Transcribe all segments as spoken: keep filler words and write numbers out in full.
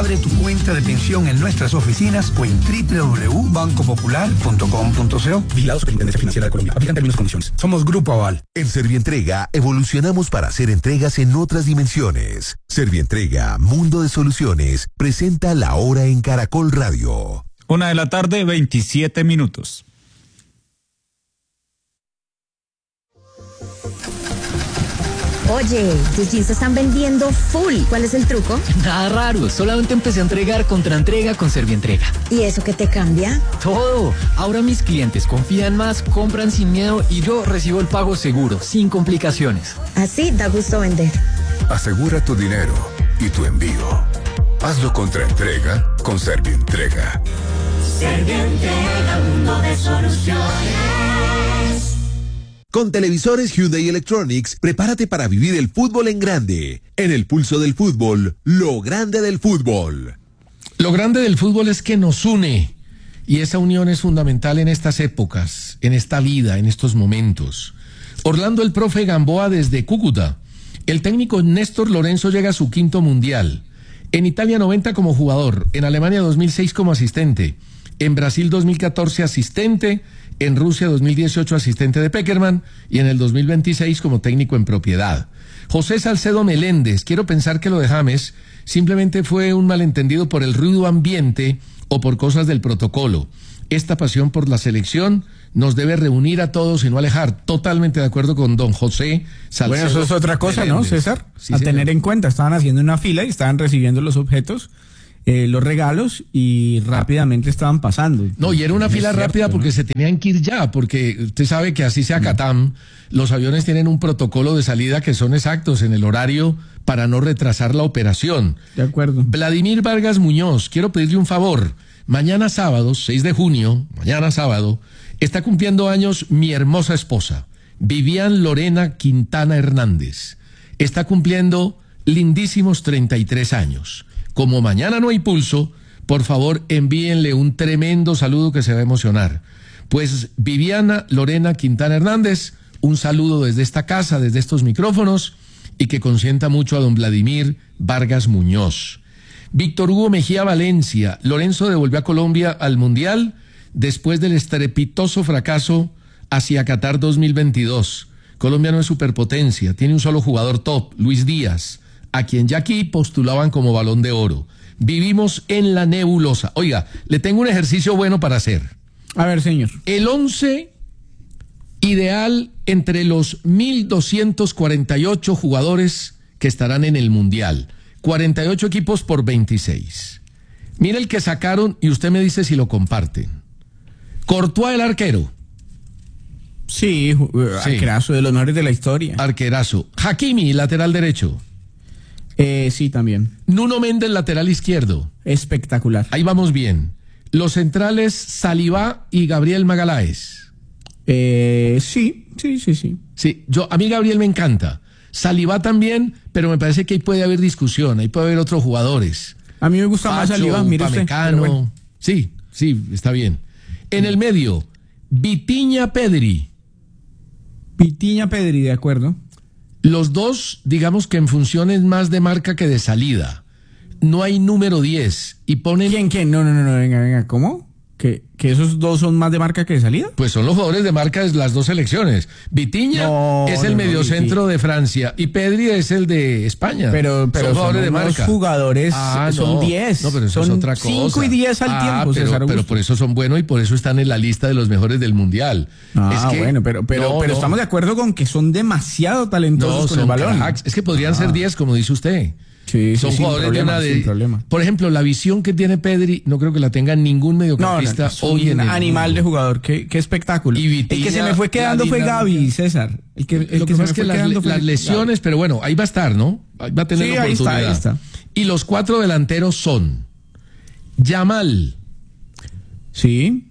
Abre tu cuenta de pensión en nuestras oficinas o en doble u doble u doble u punto banco popular punto com punto co. Vigilado Superintendencia Financiera de Colombia. Aplican términos y condiciones. Somos Grupo Aval. En Servientrega evolucionamos para hacer entregas en otras dimensiones. Servientrega, Mundo de Soluciones, presenta La Hora en Caracol Radio. Una de la tarde, veintisiete minutos. Oye, tus jeans se están vendiendo full. ¿Cuál es el truco? Nada raro, solamente empecé a entregar contra entrega con Servientrega. ¿Y eso qué te cambia? Todo. Ahora mis clientes confían más, compran sin miedo y yo recibo el pago seguro, sin complicaciones. Así da gusto vender. Asegura tu dinero y tu envío. Hazlo contra entrega con Servientrega. Servientrega, mundo de soluciones. Con televisores Hyundai Electronics, prepárate para vivir el fútbol en grande. En el pulso del fútbol, lo grande del fútbol. Lo grande del fútbol es que nos une. Y esa unión es fundamental en estas épocas, en esta vida, en estos momentos. Orlando el profe Gamboa desde Cúcuta. El técnico Néstor Lorenzo llega a su quinto mundial. En Italia noventa como jugador, en Alemania dos mil seis como asistente, en Brasil dos mil catorce asistente, en Rusia dos mil dieciocho asistente de Peckerman y en el dos mil veintiséis como técnico en propiedad. José Salcedo Meléndez, quiero pensar que lo de James simplemente fue un malentendido por el ruido ambiente o por cosas del protocolo. Esta pasión por la selección nos debe reunir a todos y no alejar. Totalmente de acuerdo con don José Salcedo. Bueno, eso es otra cosa, Meléndez. ¿no, César? Sí, a señor. tener en cuenta, estaban haciendo una fila y estaban recibiendo los objetos, eh, los regalos, y rápidamente estaban pasando. No, y era una Es fila cierto, rápida porque ¿no? se tenían que ir ya, porque usted sabe que así sea Catam, los aviones tienen un protocolo de salida que son exactos en el horario para no retrasar la operación. De acuerdo. Vladimir Vargas Muñoz, quiero pedirle un favor. Mañana sábado, seis de junio, mañana sábado, está cumpliendo años mi hermosa esposa, Vivian Lorena Quintana Hernández. Está cumpliendo lindísimos treinta y tres años. Como mañana no hay pulso, por favor envíenle un tremendo saludo que se va a emocionar. Pues Viviana Lorena Quintana Hernández, un saludo desde esta casa, desde estos micrófonos, y que consienta mucho a don Vladimir Vargas Muñoz. Víctor Hugo Mejía Valencia, Lorenzo devolvió a Colombia al Mundial después del estrepitoso fracaso hacia Qatar dos mil veintidós. Colombia no es superpotencia, tiene un solo jugador top, Luis Díaz, a quien ya aquí postulaban como Balón de Oro. Vivimos en la nebulosa. Oiga, le tengo un ejercicio bueno para hacer. A ver, señor. El once ideal entre los mil doscientos cuarenta y ocho jugadores que estarán en el Mundial. cuarenta y ocho equipos por veintiséis. Mira el que sacaron y usted me dice si lo comparten. Courtois, el arquero. Sí, Sí. arquerazo, de los mejores de la historia. Arquerazo. Hakimi, lateral derecho. Eh, sí, también. Nuno Méndez, lateral izquierdo. Espectacular. Ahí vamos bien. Los centrales, Saliba y Gabriel Magaláes. Eh, sí, sí, sí, sí. Sí, yo, a mí Gabriel me encanta. Saliba también, pero me parece que ahí puede haber discusión, ahí puede haber otros jugadores. A mí me gusta más Pacho, Saliba, mire usted. Upamecano. Pero bueno. Sí, sí, está bien. En el medio, Vitinha, Pedri. Vitinha, Pedri, de acuerdo. Los dos, digamos que en funciones más de marca que de salida. No hay número diez. Y ponen. ¿Quién, quién? No, no, no, no, venga, venga, ¿cómo? ¿Que, que esos dos son más de marca que de salida? Pues son los jugadores de marca de las dos selecciones. Vitinha No, es el no, no, mediocentro de Francia y Pedri es el de España. Pero, pero son jugadores de unos marca. jugadores, Ah, son no. diez. No, pero eso son es otra cosa. cinco y diez al Ah, tiempo, pero, César pero Augusto. por eso son buenos y por eso están en la lista de los mejores del Mundial. Ah, Es que- bueno, pero, pero, no, pero no. estamos de acuerdo con que son demasiado talentosos No, con son el balón. cracks. Es que podrían Ah. ser diez, como dice usted. Sí, Son sí, sin jugadores problema, de una de. sin problema. Por ejemplo, la visión que tiene Pedri, no creo que la tenga ningún No, no, mediocampista es hoy en un el animal mundo. de jugador, qué, qué espectáculo. Y Vitinha, el que se me fue quedando la fue dinámica. Gaby, César. El que, el Lo que, que se pasa me es que fue las, quedando fue las lesiones, pero bueno, ahí va a estar, ¿no? Ahí va a tener Sí, la ahí está, oportunidad. ahí está. Y los cuatro delanteros son Yamal, Sí,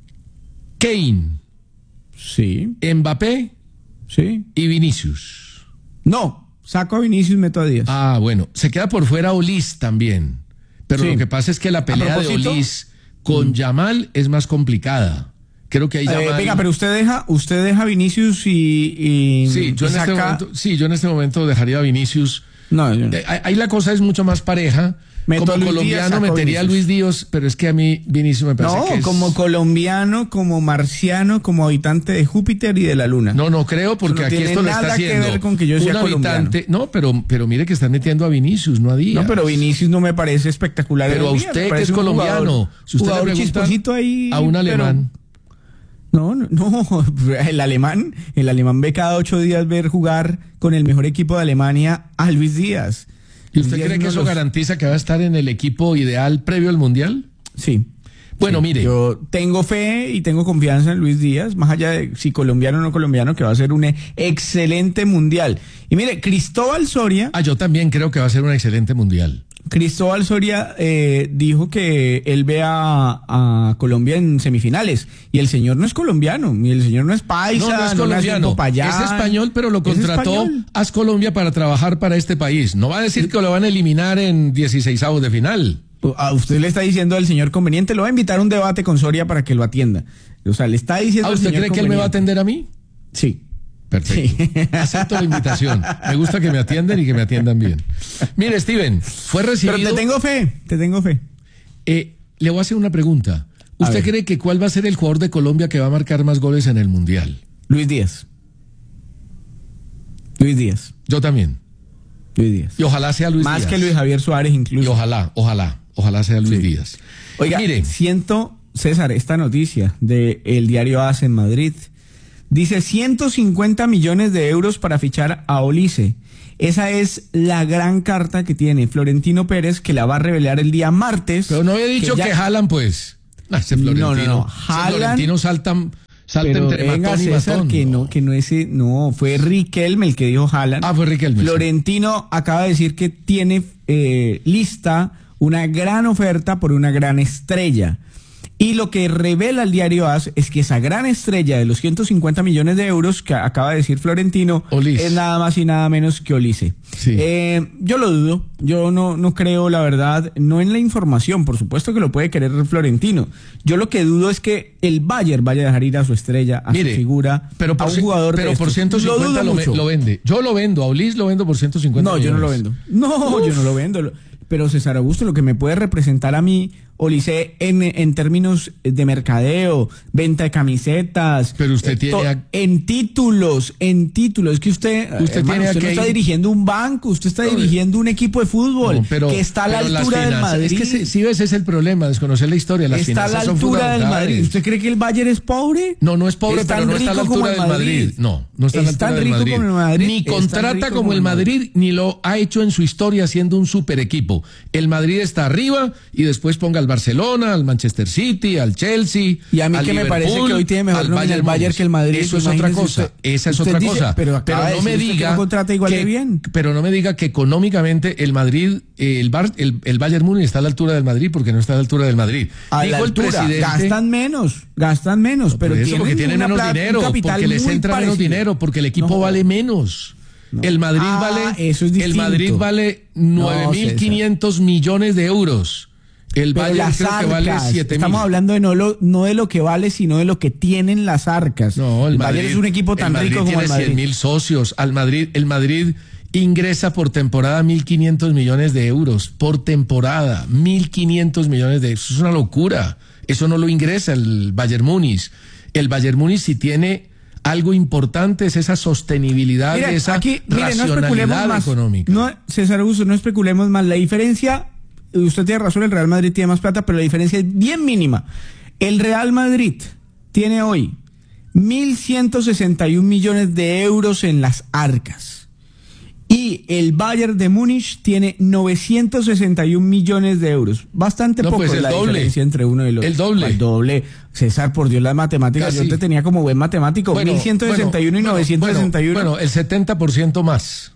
Kane, sí, Mbappé sí. y Vinicius. No, saco a Vinicius, meto a Díaz. Ah, bueno, se queda por fuera Olis también. Pero Sí. lo que pasa es que la pelea de propósito? Olis con Yamal es más complicada. Creo que ahí Eh, Yamal... venga, pero usted deja, usted deja a Vinicius y, y, Sí, yo y en este saca- momento, sí, yo en este momento dejaría a Vinicius No, yo no. Eh, ahí la cosa es mucho más pareja. Meto como a Luis colombiano Díaz, saco metería a Vinicius. Luis Díaz, pero es que a mí Vinicius me parece No, que es... como colombiano, como marciano, como habitante de Júpiter y de la Luna. No, no creo, porque no aquí tiene esto lo está nada que haciendo ver con que yo sea un habitante. No, pero, pero mire que están metiendo a Vinicius, no a Díaz. No, pero Vinicius no me parece espectacular. Pero en a el día, usted me que parece es un colombiano, jugador- si usted le jugador pregunta chisposito ahí, a un pero- alemán. No, no, no, el alemán, el alemán ve cada ocho días ver jugar con el mejor equipo de Alemania a Luis Díaz. ¿Y Luis usted Díaz cree es que uno eso de los- garantiza que va a estar en el equipo ideal previo al Mundial? Sí. Bueno, Sí, mire. Yo tengo fe y tengo confianza en Luis Díaz, más allá de si colombiano o no colombiano, que va a ser un e- excelente mundial. Y mire, Cristóbal Soria, Ah, yo también creo que va a ser un excelente Mundial. Cristóbal Soria eh, dijo que él ve a, a Colombia en semifinales. Y el señor no es colombiano, y el señor no es paisa, No, no es nació en colombiano, Popayán. es español, pero lo Es contrató español. As Colombia para trabajar para este país. No va a decir que lo van a eliminar en dieciseisavos de final. A usted le está diciendo al señor conveniente, lo va a invitar a un debate con Soria para que lo atienda. O sea, le está diciendo ¿Ah, al usted señor cree que él me va a conveniente. atender a mí? Sí. Perfecto. Sí. Acepto la invitación. Me gusta que me atiendan y que me atiendan bien. Mire, Steven, fue recibido... Pero te tengo fe, te tengo fe. Eh, le voy a hacer una pregunta. A ¿Usted ver. cree que cuál va a ser el jugador de Colombia que va a marcar más goles en el Mundial? Luis Díaz. Luis Díaz. Yo también. Luis Díaz. Y ojalá sea Luis Más Díaz. que Luis Javier Suárez Y incluso. ojalá, ojalá, ojalá sea Luis Sí. Díaz. Oiga, mire, siento, César, esta noticia de el diario A S en Madrid. Dice ciento cincuenta millones de euros para fichar a Olise. Esa es la gran carta que tiene Florentino Pérez, que la va a revelar el día martes. pero no había dicho que, ya- Haaland, pues. Ah, ese Florentino, No, no, no. ese Haaland- Florentino salta, salta Pero entre venga, matón y César, matón. que no, que no ese, no, fue Riquelme el que dijo Haaland. Ah, fue Riquelme, sí. Florentino acaba de decir que tiene eh, lista una gran oferta por una gran estrella. Y lo que revela el diario A S es que esa gran estrella de los ciento cincuenta millones de euros que acaba de decir Florentino Olis. es nada más y nada menos que Olise. Sí. Eh, yo lo dudo, yo no, no creo la verdad, no en la información, por supuesto que lo puede querer Florentino. Yo lo que dudo es que el Bayern vaya a dejar ir a su estrella, a Mire, su figura, pero por, a un ci- jugador pero de por estos. ciento Lo cincuenta dudo lo, ve- mucho. lo vende. Yo lo vendo, a Olis lo vendo por ciento cincuenta No, yo no lo millones. vendo. No, yo no lo vendo. Lo- Pero César Augusto, lo que me puede representar a mí, Olise, en, en términos de mercadeo, venta de camisetas, Pero usted eh, tiene to- a- en títulos, en títulos, es que usted, Usted hermano, tiene a usted no Kane- está dirigiendo un banco, usted está No, dirigiendo un equipo de fútbol No, pero- que está a la pero las altura del finanzas- Madrid. Es que si, si ves, ese es el problema, desconocer la historia. Las Está a la finanzas son altura del fundamentales. Madrid. ¿Usted cree que el Bayern es pobre? No, no es pobre, Es pero tan no está a la rico como altura el del Madrid. Madrid. No, no está a la Es tan altura del rico Madrid. como el Madrid. Ni Es tan contrata rico como como el el Madrid, Madrid. ni lo ha hecho en su historia siendo un super equipo. El Madrid está arriba y después ponga al Barcelona, al Manchester City, al Chelsea. Y a mí al que me parece Liverpool, que hoy tiene mejor al nómina el Bayern Múnich. que el Madrid. Eso es otra Imagínese cosa. usted. Esa es Usted otra dice, cosa. pero acaba de no me decir usted que diga no contrata igual de que- bien. pero no me diga que económicamente el Madrid, eh, el, Bar, el, el Bayern Múnich está a la altura del Madrid porque no está a la altura del Madrid. A Dijo la el altura, presidente. gastan menos, gastan menos, Por pero eso, tienen, porque tienen una menos plata, un dinero, capital porque les muy entra menos parecido. dinero, porque el equipo No. vale menos. No. El Madrid Ah, vale, eso es el distinto. Madrid vale nueve mil quinientos millones de euros. El Pero Bayern las creo que vale arcas, siete mil. estamos hablando de no, lo, no de lo que vale, sino de lo que tienen las arcas. No, el, el Madrid Bayern es un equipo tan el Madrid rico como tiene el Madrid. cien mil socios. Al Madrid, el Madrid ingresa por temporada mil quinientos millones de euros. Por temporada, mil quinientos millones de euros. Eso es una locura. Eso no lo ingresa el Bayern Múnich. El Bayern Múnich sí tiene algo importante, es esa sostenibilidad, Mire, de esa aquí, mire, no especulemos racionalidad más. económica. No, César Augusto, no especulemos más. La diferencia, usted tiene razón, el Real Madrid tiene más plata, pero la diferencia es bien mínima. El Real Madrid tiene hoy mil ciento sesenta y un millones de euros en las arcas. Y el Bayern de Múnich tiene novecientos sesenta y un millones de euros. Bastante No, poco pues el la doble. diferencia entre uno y el otro. El doble. El doble. César, por Dios, las matemáticas. Casi. Yo te tenía como buen matemático. Bueno, mil ciento sesenta y uno bueno, y novecientos sesenta y uno. Bueno, bueno, el setenta por ciento más.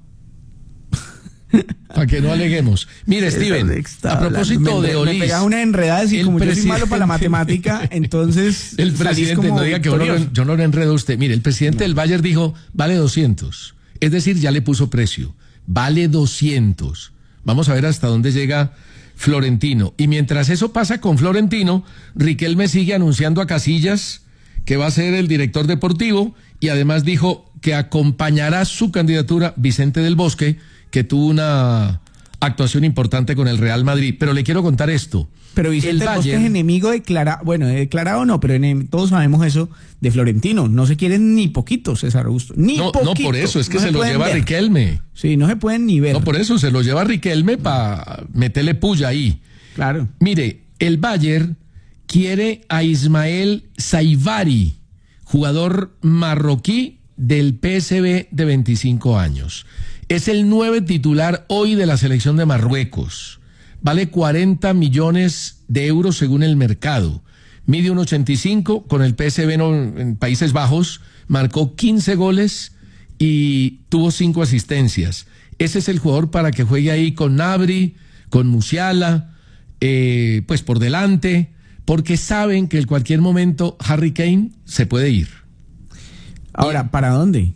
Para que no aleguemos. Mire, Steven, Está a propósito hablando. de me, Olís. me pegaba una enredada y el como yo soy malo para la presidente- matemática, entonces El salís presidente, como no diga que yo no, lo- victorioso. yo no lo enredo a usted. Mire, el presidente del Bayern dijo, vale doscientos. Es decir, ya le puso precio. Vale doscientos. Vamos a ver hasta dónde llega Florentino. Y mientras eso pasa con Florentino, Riquelme sigue anunciando a Casillas que va a ser el director deportivo y además dijo que acompañará su candidatura Vicente del Bosque, que tuvo una actuación importante con el Real Madrid. Pero le quiero contar esto. Pero Vicente El Bosque Bayern- es enemigo declarado, bueno, declarado no, pero enem- todos sabemos eso de Florentino. No se quieren ni poquito, César Augusto. Ni No, poquito. no, por eso, es que No se, lo pueden lleva ver. Riquelme. Sí, no se pueden ni ver. No, por eso se lo lleva Riquelme para meterle puya ahí. Claro. Mire, el Bayern quiere a Ismael Saivari, jugador marroquí del P S V de veinticinco años. Es el nueve titular hoy de la selección de Marruecos. Vale cuarenta millones de euros según el mercado. Mide un ochenta y cinco, con el P S V no, en Países Bajos, marcó quince goles y tuvo cinco asistencias. Ese es el jugador para que juegue ahí con Gnabry, con Musiala, eh, pues por delante, porque saben que en cualquier momento Harry Kane se puede ir. Ahora, ¿para dónde?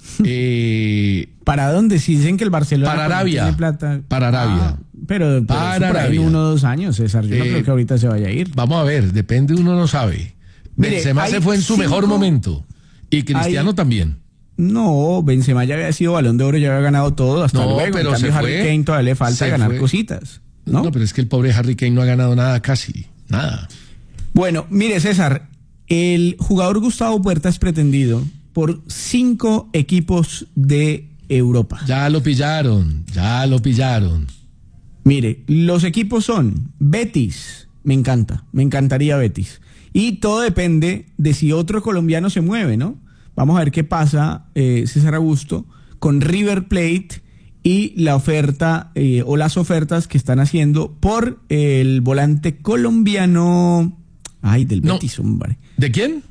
Eh, ¿Para dónde? Si dicen que el Barcelona Para pues, no Arabia. tiene plata. Para Arabia. Ah, pero, pero Para eso por ahí en Arabia. uno o dos años, César. Yo no Eh, creo que ahorita se vaya a ir. Vamos a ver, depende, uno no sabe. Mire, Benzema hay se fue en su cinco- mejor momento. Y Cristiano hay- también. No, Benzema ya había sido Balón de Oro, ya había ganado todo. Hasta No, luego. pero En cambio, se Harry fue. Kane todavía le falta Se ganar fue. cositas. ¿no? ¿no? pero es que el pobre Harry Kane no ha ganado nada casi. Nada. Bueno, mire, César, el jugador Gustavo Puerta es pretendido por cinco equipos de Europa. Ya lo pillaron, ya lo pillaron. Mire, los equipos son Betis, me encanta, me encantaría Betis. Y todo depende de si otro colombiano se mueve, ¿no? Vamos a ver qué pasa, eh, César Augusto, con River Plate y la oferta eh, o las ofertas que están haciendo por el volante colombiano. Ay, del No. Betis, hombre. ¿De quién?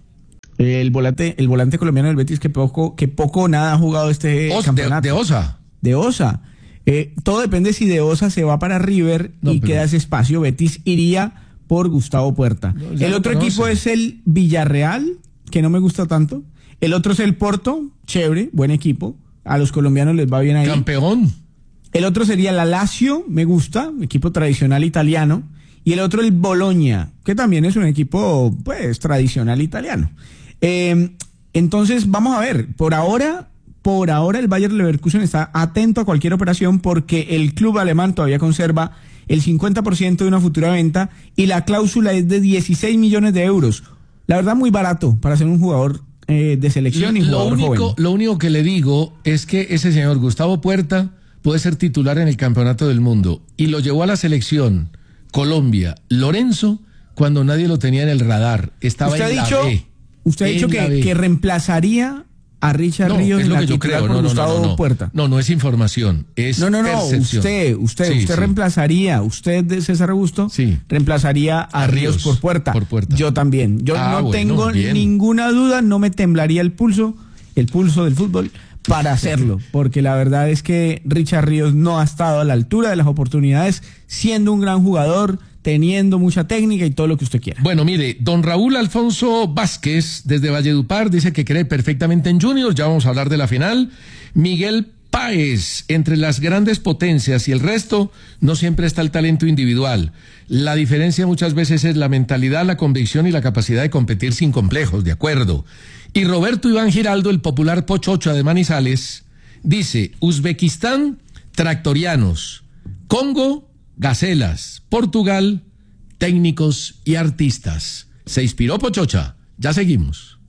El volante, el volante colombiano del Betis que poco, que poco o nada ha jugado este Os- de, campeonato. de Osa. De Osa. Eh, todo depende si de Osa se va para River No, y pero- queda ese espacio. Betis iría por Gustavo Puerta. No, ya el lo otro conoce. equipo es el Villarreal, que no me gusta tanto. El otro es el Porto, chévere, buen equipo. A los colombianos les va bien ahí. Campeón. El otro sería la Lazio, me gusta, equipo tradicional italiano. Y el otro el Bologna, que también es un equipo, pues, tradicional italiano. Eh, entonces, vamos a ver, por ahora, por ahora el Bayer Leverkusen está atento a cualquier operación porque el club alemán todavía conserva el cincuenta por ciento de una futura venta y la cláusula es de dieciséis millones de euros. La verdad, muy barato para ser un jugador eh, de selección y Lo jugador único, joven. lo único que le digo es que ese señor Gustavo Puerta puede ser titular en el Campeonato del Mundo y lo llevó a la selección Colombia Lorenzo cuando nadie lo tenía en el radar. Estaba Usted ha en la dicho, B. usted ha dicho En la que, B. que reemplazaría a Richard No, Ríos es en lo la que yo titular creo. por No, no, Gustavo no, no, no. Puerta. No, no es información, es No, no, no, percepción. usted, usted, Sí, usted sí. reemplazaría, usted de César Augusto, Sí. reemplazaría a, A Ríos, Ríos por Puerta. por Puerta. Yo también. Yo Ah, no bueno, tengo bien. ninguna duda, no me temblaría el pulso, el pulso del fútbol para hacerlo, porque la verdad es que Richard Ríos no ha estado a la altura de las oportunidades, siendo un gran jugador, teniendo mucha técnica y todo lo que usted quiera. Bueno, mire, don Raúl Alfonso Vázquez, desde Valledupar, dice que cree perfectamente en Junior, ya vamos a hablar de la final. Miguel Páez, entre las grandes potencias y el resto, no siempre está el talento individual. La diferencia muchas veces es la mentalidad, la convicción y la capacidad de competir sin complejos, de acuerdo. Y Roberto Iván Giraldo, el popular Pochocha de Manizales, dice, Uzbekistán, tractorianos, Congo, gacelas, Portugal, técnicos y artistas. Se inspiró Pochocha. Ya seguimos.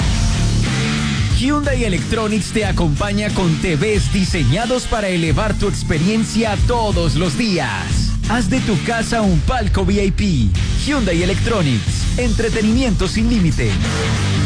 Hyundai Electronics te acompaña con T Vs diseñados para elevar tu experiencia todos los días. Haz de tu casa un palco V I P. Hyundai Electronics, entretenimiento sin límite.